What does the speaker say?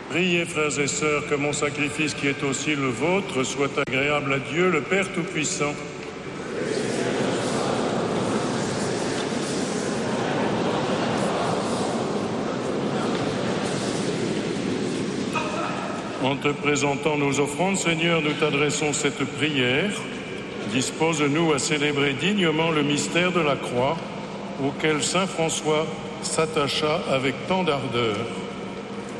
Priez, frères et sœurs, que mon sacrifice qui est aussi le vôtre soit agréable à Dieu, le Père Tout-Puissant. En te présentant nos offrandes, Seigneur, nous t'adressons cette prière. Dispose-nous à célébrer dignement le mystère de la croix, auquel saint François s'attacha avec tant d'ardeur.